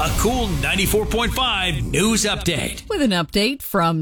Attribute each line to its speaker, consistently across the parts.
Speaker 1: A Cool 94.5 news update.
Speaker 2: With an update from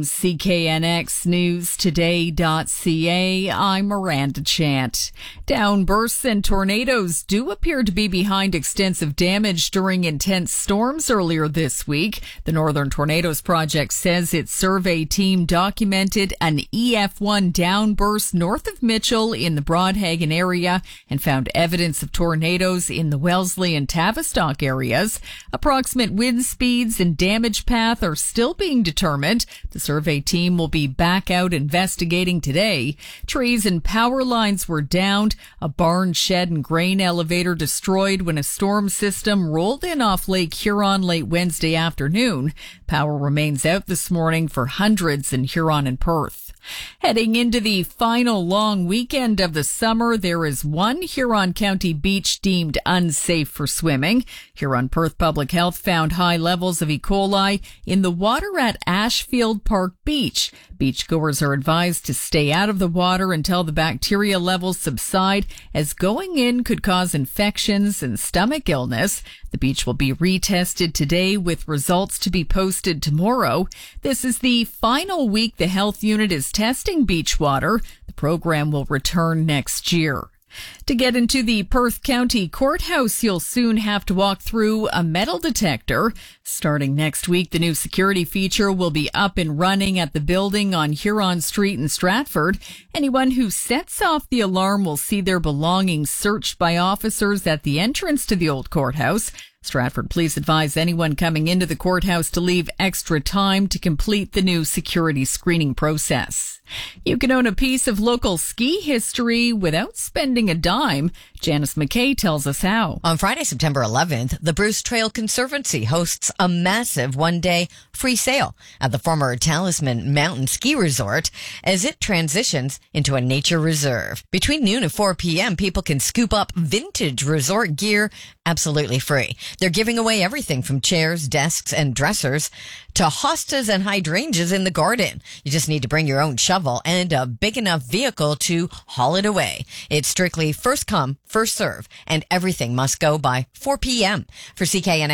Speaker 2: CKNXNewsToday.ca, I'm Miranda Chant. Downbursts and tornadoes do appear to be behind extensive damage during intense storms earlier this week. The Northern Tornadoes Project says its survey team documented an EF1 downburst north of Mitchell in the Broadhaven area and found evidence of tornadoes in the Wellesley and Tavistock areas. Approximate wind speeds and damage path are still being determined. The survey team will be back out investigating today. Trees and power lines were downed. A barn, shed, and grain elevator destroyed when a storm system rolled in off Lake Huron late Wednesday afternoon. Power remains out this morning for hundreds in Huron and Perth. Heading into the final long weekend of the summer, there is one Huron County beach deemed unsafe for swimming. Huron-Perth Public Health found high levels of E. coli in the water at Ashfield Park Beach. Beachgoers are advised to stay out of the water until the bacteria levels subside, as going in could cause infections and stomach illness. The beach will be retested today with results to be posted tomorrow. This is the final week the health unit is testing beach water. The program will return next year. To get into the Perth County Courthouse, you'll soon have to walk through a metal detector. Starting next week, the new security feature will be up and running at the building on Huron Street in Stratford. Anyone who sets off the alarm will see their belongings searched by officers at the entrance to the old courthouse. Stratford Police advise anyone coming into the courthouse to leave extra time to complete the new security screening process. You can own a piece of local ski history without spending a dime. Janice McKay tells us how.
Speaker 3: On Friday, September 11th, the Bruce Trail Conservancy hosts a massive one-day free sale at the former Talisman Mountain Ski Resort as it transitions into a nature reserve. Between noon and 4 p.m., people can scoop up vintage resort gear absolutely free. They're giving away everything from chairs, desks, and dressers to hostas and hydrangeas in the garden. You just need to bring your own shovel and a big enough vehicle to haul it away. It's strictly first come, first serve, and everything must go by 4 p.m. For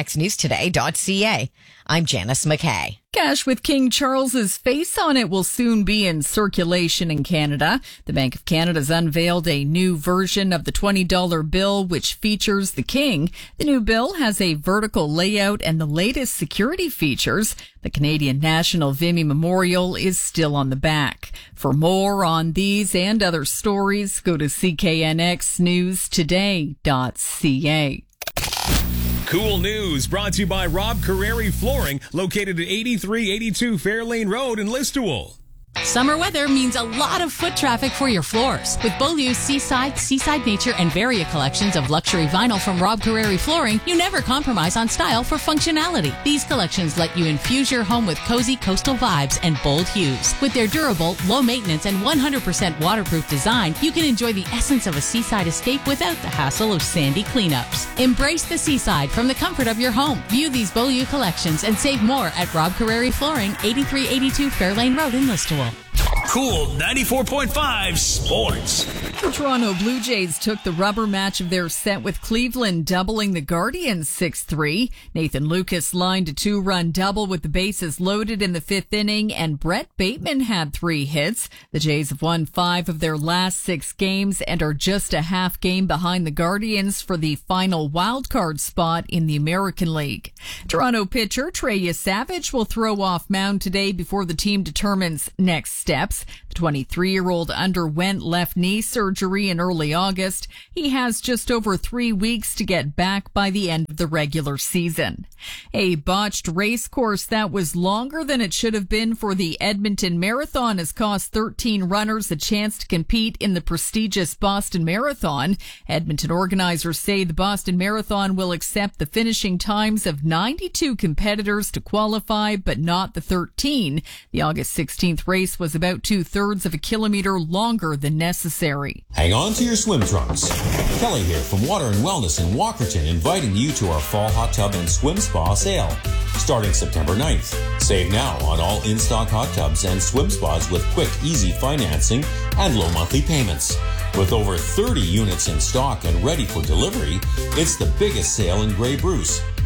Speaker 3: CKNXNewsToday.ca, I'm Janice McKay.
Speaker 2: Cash with King Charles's face on it will soon be in circulation in Canada. The Bank of Canada's unveiled a new version of the $20 bill, which features the King. The new bill has a vertical layout and the latest security features. The Canadian National Vimy Memorial is still on the back. For more on these and other stories, go to CKNXNewsToday.ca.
Speaker 4: Cool News brought to you by Rob Carreri Flooring, located at 8382 Fairlane Road in Listowel.
Speaker 5: Summer weather means a lot of foot traffic for your floors. With Beaulieu's Seaside Nature, and Varia collections of luxury vinyl from Rob Carreri Flooring, you never compromise on style for functionality. These collections let you infuse your home with cozy coastal vibes and bold hues. With their durable, low maintenance, and 100% waterproof design, you can enjoy the essence of a seaside escape without the hassle of sandy cleanups. Embrace the seaside from the comfort of your home. View these Beaulieu collections and save more at Rob Carreri Flooring, 8382 Fairlane Road in Listowel.
Speaker 1: Cool 94.5 Sports.
Speaker 2: The Toronto Blue Jays took the rubber match of their set with Cleveland, doubling the Guardians 6-3. Nathan Lucas lined a 2-run double with the bases loaded in the fifth inning, and Brett Bateman had 3 hits. The Jays have won 5 of their last 6 games and are just a half game behind the Guardians for the final wildcard spot in the American League. Toronto pitcher Trey Savage will throw off mound today before the team determines next steps. The 23-year-old underwent left knee surgery in early August. He has just over 3 weeks to get back by the end of the regular season. A botched race course that was longer than it should have been for the Edmonton Marathon has cost 13 runners a chance to compete in the prestigious Boston Marathon. Edmonton organizers say the Boston Marathon will accept the finishing times of 92 competitors to qualify, but not the 13. The August 16th race was about 2/3 of a kilometer longer than necessary.
Speaker 6: Hang on to your swim trunks. Kelly here from Water and Wellness in Walkerton, inviting you to our fall hot tub and swim spa sale. Starting September 9th. Save now on all in-stock hot tubs and swim spas with quick, easy financing and low monthly payments. With over 30 units in stock and ready for delivery, it's the biggest sale in Grey Bruce.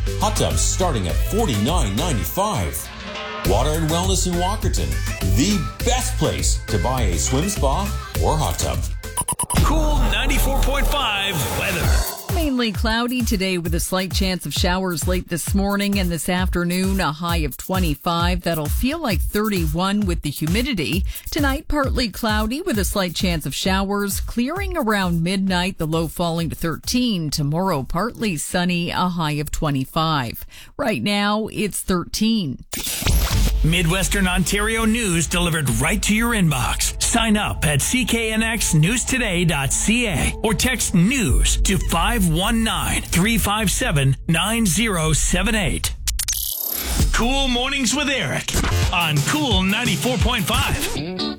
Speaker 6: Hot tubs starting at $49.95. Water and Wellness in Walkerton, the best place to buy a swim spa or hot tub.
Speaker 1: Cool 94.5 weather.
Speaker 2: Mainly cloudy today with a slight chance of showers late this morning and this afternoon, a high of 25. That'll feel like 31 with the humidity. Tonight, partly cloudy with a slight chance of showers, clearing around midnight, the low falling to 13. Tomorrow, partly sunny, a high of 25. Right now, it's 13.
Speaker 1: Midwestern Ontario news delivered right to your inbox. Sign up at cknxnewstoday.ca or text news to 519-357-9078. Cool Mornings with Eric on Cool 94.5.